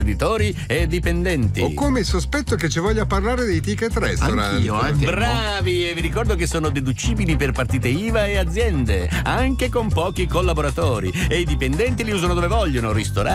imprenditori e dipendenti. Ho come il sospetto che ci voglia parlare dei ticket restaurant. Anch'io. Bravi, e vi ricordo che sono deducibili per partite IVA e aziende, anche con pochi collaboratori, e i dipendenti li usano dove vogliono, ristoranti,